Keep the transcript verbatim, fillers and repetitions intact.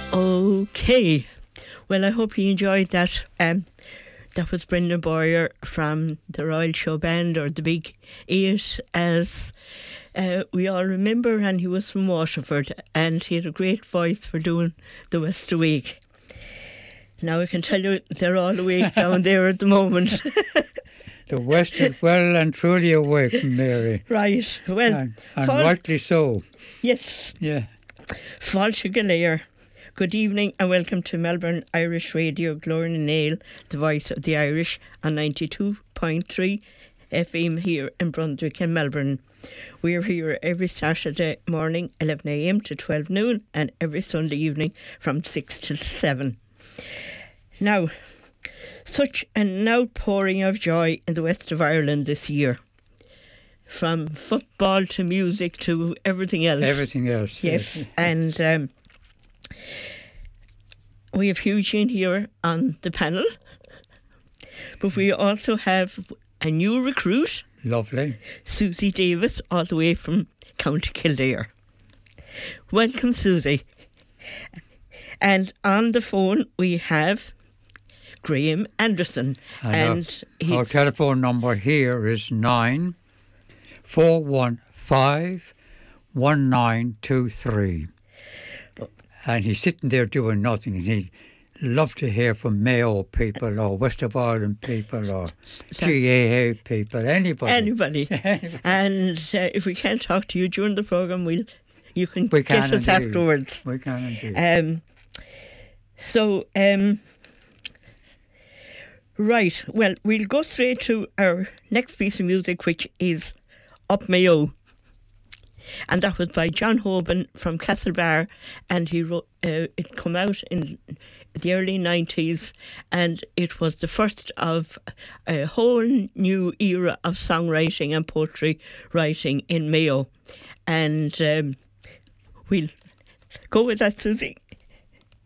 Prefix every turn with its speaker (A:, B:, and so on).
A: Okay, well, I hope you enjoyed that. Um, that was Brendan Boyer from the Royal Show Band, or the Big Eight, as uh, we all remember, and he was from Waterford, and he had a great voice for doing the West Awake. Now I can tell you they're all awake down there at the moment.
B: The West is well and truly awake, Mary.
A: Right, well.
B: And, and
A: Fal-
B: rightly so.
A: Yes.
B: Yeah.
A: Fáilte go léir. Good evening and welcome to Melbourne Irish Radio. Gloria Nail, the voice of the Irish, on ninety-two point three F M here in Brunswick and Melbourne. We're here every Saturday morning, eleven a m to twelve noon, and every Sunday evening from six till seven. Now, such an outpouring of joy in the west of Ireland this year. From football to music to everything else.
B: Everything else.
A: Yes,
B: yes.
A: and um, we have Eugene here on the panel, but we also have a new recruit.
B: Lovely.
A: Susie Davis, all the way from County Kildare. Welcome, Susie. And on the phone we have Graham Anderson.
B: And,
A: and
B: our, our telephone number here is nine four one five one nine two three. And he's sitting there doing nothing, and he'd love to hear from Mayo people or West of Ireland people or G A A people, anybody.
A: Anybody. And uh, if we can't talk to you during the programme, we'll, you can
B: we
A: get
B: can
A: us
B: indeed.
A: afterwards.
B: We can indeed.
A: Um, so, um, right, well, we'll go straight to our next piece of music, which is Up Mayo. And that was by John Hoban from Castlebar, and he wrote, uh, it came out in the early nineties, and it was the first of a whole new era of songwriting and poetry writing in Mayo. And um, we'll go with that, Susie.